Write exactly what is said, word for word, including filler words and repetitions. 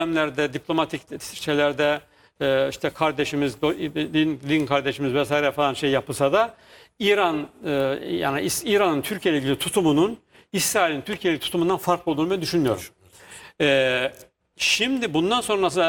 dönemlerde, diplomatik şeylerde e, işte kardeşimiz, din, din kardeşimiz vesaire falan şey yapılsa da İran e, yani İran'ın Türkiye ile ilgili tutumunun İsrail'in Türkiye ile tutumundan farklı olduğunu ben düşünmüyorum. E, şimdi bundan sonrası